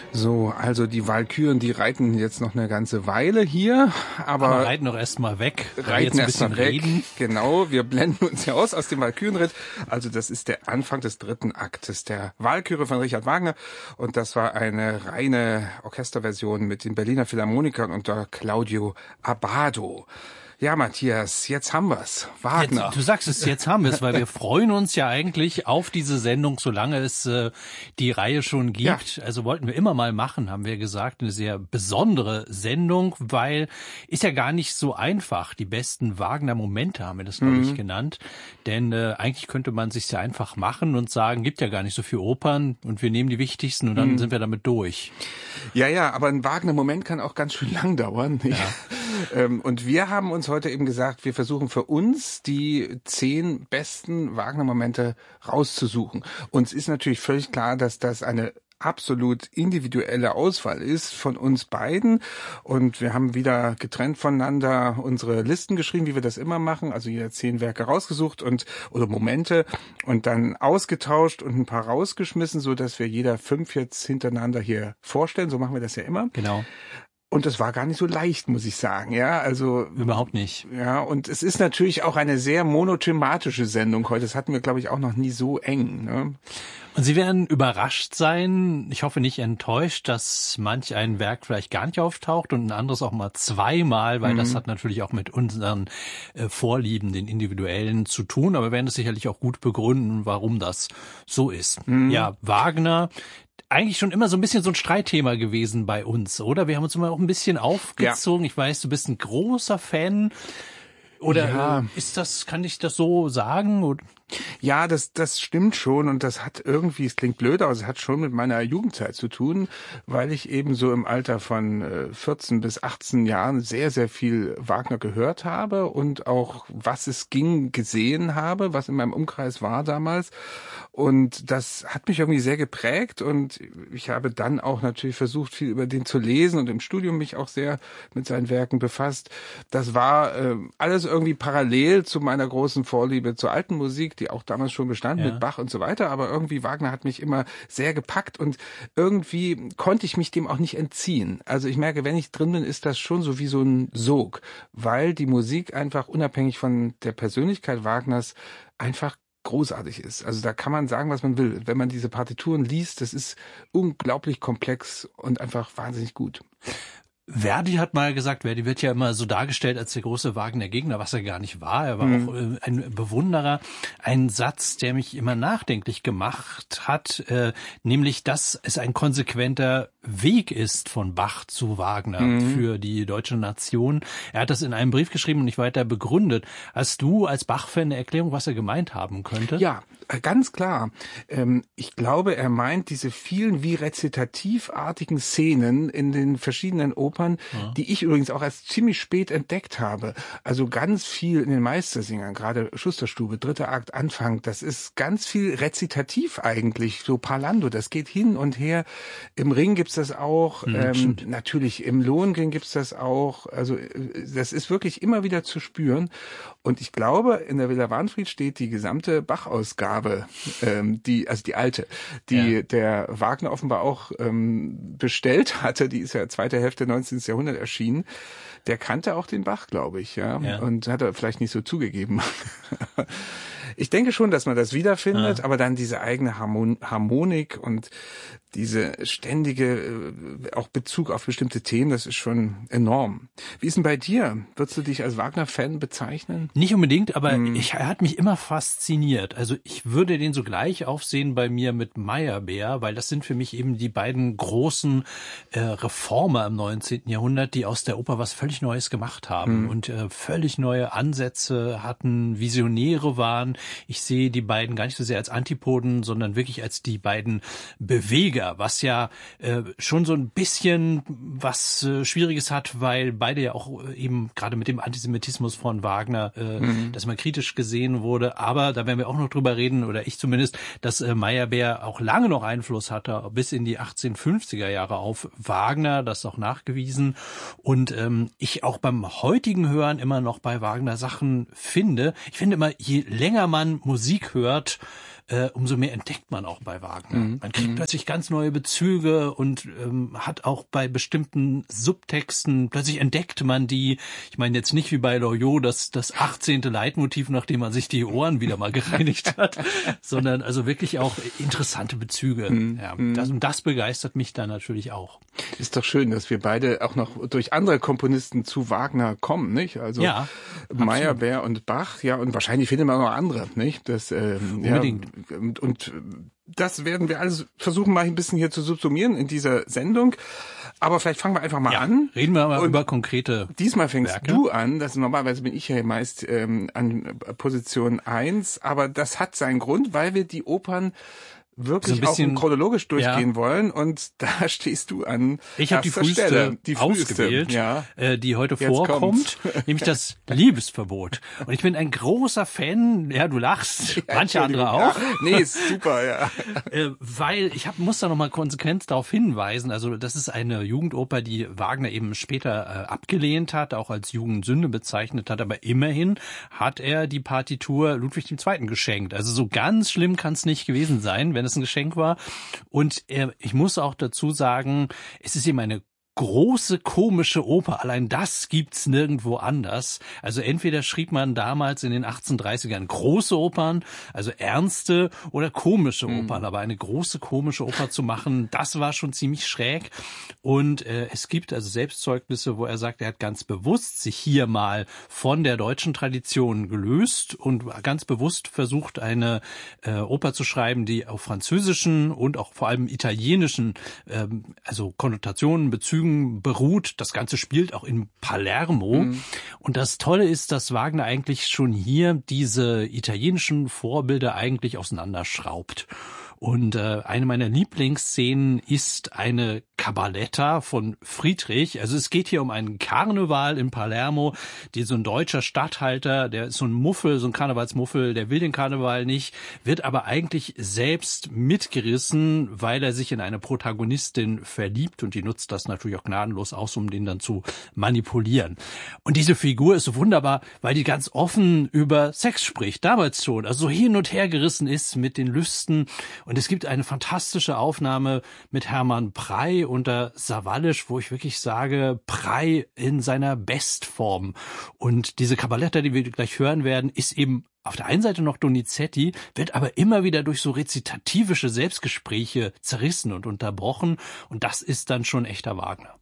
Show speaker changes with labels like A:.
A: So, also die Walküren, die reiten jetzt noch eine ganze Weile hier, aber
B: reiten doch erstmal weg.
A: Reiten erstmal weg. Reden. Genau, wir blenden uns ja aus dem Walkürenritt. Also das ist der Anfang des dritten Aktes der Walküre von Richard Wagner und das war eine reine Orchesterversion mit den Berliner Philharmonikern unter Claudio Abbado. Ja, Matthias, jetzt haben wir's. Wagner.
B: Jetzt, du sagst es, jetzt haben wir es, weil wir freuen uns ja eigentlich auf diese Sendung, solange es die Reihe schon gibt. Ja. Also wollten wir immer mal machen, haben wir gesagt. Eine sehr besondere Sendung, weil ist ja gar nicht so einfach. Die besten Wagner-Momente haben wir das, glaube ich, genannt. Denn eigentlich könnte man sich's ja einfach machen und sagen, gibt ja gar nicht so viele Opern und wir nehmen die wichtigsten und dann sind wir damit durch.
A: Ja, aber ein Wagner-Moment kann auch ganz schön lang dauern. Ja. Und wir haben uns heute eben gesagt, wir versuchen für uns die 10 besten Wagner-Momente rauszusuchen. Uns ist natürlich völlig klar, dass das eine absolut individuelle Auswahl ist von uns beiden. Und wir haben wieder getrennt voneinander unsere Listen geschrieben, wie wir das immer machen. Also jeder 10 Werke rausgesucht oder Momente und dann ausgetauscht und ein paar rausgeschmissen, so dass wir jeder 5 jetzt hintereinander hier vorstellen. So machen wir das ja immer.
B: Genau.
A: Und das war gar nicht so leicht, muss ich sagen, ja, also.
B: Überhaupt nicht.
A: Ja, und es ist natürlich auch eine sehr monothematische Sendung heute. Das hatten wir, glaube ich, auch noch nie so eng, ne?
B: Und Sie werden überrascht sein, ich hoffe nicht enttäuscht, dass manch ein Werk vielleicht gar nicht auftaucht und ein anderes auch mal zweimal, weil das hat natürlich auch mit unseren Vorlieben, den individuellen, zu tun. Aber wir werden es sicherlich auch gut begründen, warum das so ist. Ja, Wagner, eigentlich schon immer so ein bisschen so ein Streitthema gewesen bei uns, oder? Wir haben uns immer auch ein bisschen aufgezogen. Ja. Ich weiß, du bist ein großer Fan. Oder kann ich das so sagen? Oder?
A: Ja, das stimmt schon und das hat irgendwie, es klingt blöd, aber es hat schon mit meiner Jugendzeit zu tun, weil ich eben so im Alter von 14 bis 18 Jahren sehr, sehr viel Wagner gehört habe und auch, was es ging, gesehen habe, was in meinem Umkreis war damals. Und das hat mich irgendwie sehr geprägt und ich habe dann auch natürlich versucht, viel über den zu lesen und im Studium mich auch sehr mit seinen Werken befasst. Das war alles irgendwie parallel zu meiner großen Vorliebe zur alten Musik, die auch damals schon bestand mit Bach und so weiter, aber irgendwie Wagner hat mich immer sehr gepackt und irgendwie konnte ich mich dem auch nicht entziehen. Also ich merke, wenn ich drin bin, ist das schon so wie so ein Sog, weil die Musik einfach unabhängig von der Persönlichkeit Wagners einfach großartig ist. Also da kann man sagen, was man will. Wenn man diese Partituren liest, das ist unglaublich komplex und einfach wahnsinnig gut.
B: Verdi hat mal gesagt, Verdi wird ja immer so dargestellt als der große Wagner-Gegner, was er gar nicht war. Er war auch ein Bewunderer. Ein Satz, der mich immer nachdenklich gemacht hat, nämlich, dass es ein konsequenter Weg ist von Bach zu Wagner für die deutsche Nation. Er hat das in einem Brief geschrieben und nicht weiter begründet. Hast du als Bach-Fan eine Erklärung, was er gemeint haben könnte?
A: Ja, ganz klar. Ich glaube, er meint diese vielen wie rezitativartigen Szenen in den verschiedenen Opern, die ich übrigens auch erst ziemlich spät entdeckt habe. Also ganz viel in den Meistersingern, gerade Schusterstube, 3. Akt, Anfang, das ist ganz viel rezitativ eigentlich, so Parlando, das geht hin und her. Im Ring gibt's das auch, natürlich im Lohengrin gibt's das auch. Also das ist wirklich immer wieder zu spüren. Und ich glaube, in der Villa Wahnfried steht die gesamte Bach-Ausgabe, die alte, der Wagner offenbar auch bestellt hatte. Die ist ja zweite Hälfte 19. Jahrhundert erschienen. Der kannte auch den Bach, glaube ich, ja. Und hat er vielleicht nicht so zugegeben. Ich denke schon, dass man das wiederfindet, aber dann diese eigene Harmonik und diese ständige auch Bezug auf bestimmte Themen, das ist schon enorm. Wie ist denn bei dir? Würdest du dich als Wagner-Fan bezeichnen?
B: Nicht unbedingt, aber er hat mich immer fasziniert. Also ich würde den so gleich aufsehen bei mir mit Meyerbeer, weil das sind für mich eben die beiden großen Reformer im 19. Jahrhundert, die aus der Oper was völlig Neues gemacht haben und völlig neue Ansätze hatten, Visionäre waren. Ich sehe die beiden gar nicht so sehr als Antipoden, sondern wirklich als die beiden Beweger, was ja schon so ein bisschen was Schwieriges hat, weil beide ja auch eben gerade mit dem Antisemitismus von Wagner, dass man kritisch gesehen wurde. Aber da werden wir auch noch drüber reden, oder ich zumindest, dass Meyerbeer auch lange noch Einfluss hatte, bis in die 1850er Jahre auf Wagner, das ist auch nachgewiesen. Und ich auch beim heutigen Hören immer noch bei Wagner Sachen finde. Ich finde immer, je länger man Musik hört, umso mehr entdeckt man auch bei Wagner. Man kriegt plötzlich ganz neue Bezüge und hat auch bei bestimmten Subtexten, plötzlich entdeckt man die, ich meine jetzt nicht wie bei Loriot, das 18. Leitmotiv, nachdem man sich die Ohren wieder mal gereinigt hat, sondern also wirklich auch interessante Bezüge. Ja, das begeistert mich dann natürlich auch.
A: Ist doch schön, dass wir beide auch noch durch andere Komponisten zu Wagner kommen, nicht? Also
B: ja,
A: Meyerbeer und Bach, ja, und wahrscheinlich findet man auch noch andere, nicht? Das,
B: unbedingt.
A: Ja, und das werden wir alles versuchen, mal ein bisschen hier zu subsumieren in dieser Sendung. Aber vielleicht fangen wir einfach mal an.
B: Reden wir mal über konkrete
A: Diesmal fängst
B: Werke.
A: du an. Normalerweise bin ich ja meist an Position 1. Aber das hat seinen Grund, weil wir die Opern wirklich auch chronologisch durchgehen wollen, und da stehst du an
B: Ich habe die früheste ausgewählt, die heute vorkommt, nämlich das Liebesverbot. Und ich bin ein großer Fan, ja, du lachst, manche andere auch.
A: Ja, nee, ist super, ja.
B: Weil muss da nochmal konsequent darauf hinweisen, also das ist eine Jugendoper, die Wagner eben später abgelehnt hat, auch als Jugendsünde bezeichnet hat, aber immerhin hat er die Partitur Ludwig II. Geschenkt. Also so ganz schlimm kann es nicht gewesen sein, wenn es ein Geschenk war. Und ich muss auch dazu sagen, es ist eben eine große komische Oper. Allein das gibt's nirgendwo anders. Also entweder schrieb man damals in den 1830ern große Opern, also ernste oder komische Opern. Aber eine große komische Oper zu machen, das war schon ziemlich schräg. Und es gibt also Selbstzeugnisse, wo er sagt, er hat ganz bewusst sich hier mal von der deutschen Tradition gelöst und ganz bewusst versucht, eine Oper zu schreiben, die auf französischen und auch vor allem italienischen also Konnotationen, Bezügen beruht. Das Ganze spielt auch in Palermo. Und das Tolle ist, dass Wagner eigentlich schon hier diese italienischen Vorbilder eigentlich auseinanderschraubt. Und eine meiner Lieblingsszenen ist eine Cabaletta von Friedrich. Also es geht hier um einen Karneval in Palermo, die so ein deutscher Statthalter, der ist so ein Muffel, so ein Karnevalsmuffel, der will den Karneval nicht, wird aber eigentlich selbst mitgerissen, weil er sich in eine Protagonistin verliebt, und die nutzt das natürlich auch gnadenlos aus, um den dann zu manipulieren. Und diese Figur ist so wunderbar, weil die ganz offen über Sex spricht, damals schon, also so hin und her gerissen ist mit den Lüsten. Und es gibt eine fantastische Aufnahme mit Hermann Prey unter Sawallisch, wo ich wirklich sage, Prey in seiner Bestform. Und diese Cabaletta, die wir gleich hören werden, ist eben auf der einen Seite noch Donizetti, wird aber immer wieder durch so rezitativische Selbstgespräche zerrissen und unterbrochen. Und das ist dann schon echter Wagner.